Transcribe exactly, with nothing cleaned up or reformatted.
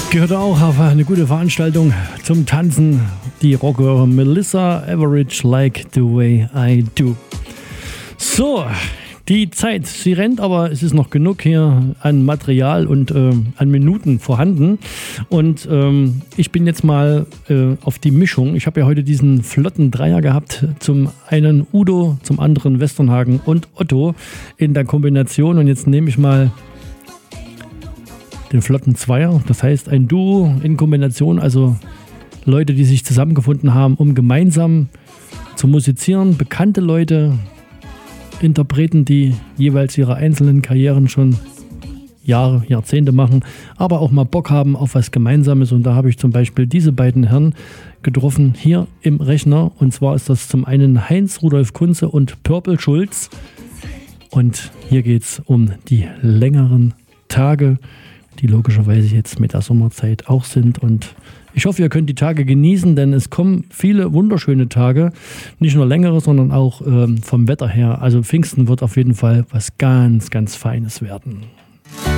Gehört auch auf eine gute Veranstaltung zum Tanzen. Die Rocker Melissa Etheridge, Like the Way I Do. So, die Zeit, sie rennt, aber es ist noch genug hier an Material und äh, an Minuten vorhanden. Und ähm, ich bin jetzt mal äh, auf die Mischung. Ich habe ja heute diesen flotten Dreier gehabt. Zum einen Udo, zum anderen Westernhagen und Otto in der Kombination. Und jetzt nehme ich mal den flotten Zweier. Das heißt ein Duo in Kombination, also Leute, die sich zusammengefunden haben, um gemeinsam zu musizieren. Bekannte Leute, Interpreten, die jeweils ihre einzelnen Karrieren schon Jahre, Jahrzehnte machen, aber auch mal Bock haben auf was Gemeinsames. Und da habe ich zum Beispiel diese beiden Herren getroffen hier im Rechner. Und zwar ist das zum einen Heinz Rudolf Kunze und Purple Schulz. Und hier geht es um die längeren Tage, die logischerweise jetzt mit der Sommerzeit auch sind. Und ich hoffe, ihr könnt die Tage genießen, denn es kommen viele wunderschöne Tage. Nicht nur längere, sondern auch ähm, vom Wetter her. Also Pfingsten wird auf jeden Fall was ganz, ganz Feines werden.